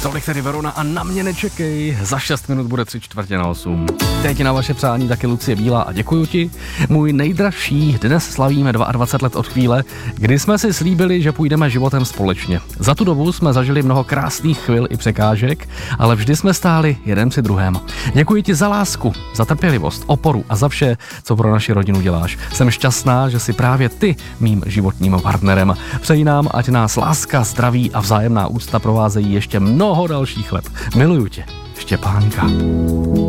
Tolik tedy Verona a na mě nečekej. Za 6 minut bude 7:45. Teď na vaše přání taky Lucie Bílá a děkuju ti. Můj nejdražší, dnes slavíme 22 let od chvíle, kdy jsme si slíbili, že půjdeme životem společně. Za tu dobu jsme zažili mnoho krásných chvil i překážek, ale vždy jsme stáli jeden při druhém. Děkuji ti za lásku, za trpělivost, oporu a za vše, co pro naši rodinu děláš. Jsem šťastná, že jsi právě ty mým životním partnerem. Přeji nám, ať nás láska, zdraví a vzájemná úcta provázejí ještě mnoho dalších let. Miluju tě, Štěpánka.